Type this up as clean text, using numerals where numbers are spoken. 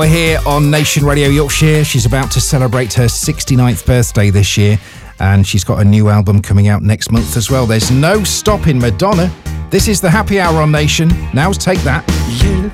We're here on Nation Radio Yorkshire. She's about to celebrate her 69th birthday this year, and she's got a new album coming out next month as well. There's no stopping Madonna. This is the Happy Hour on Nation. Now's Take That.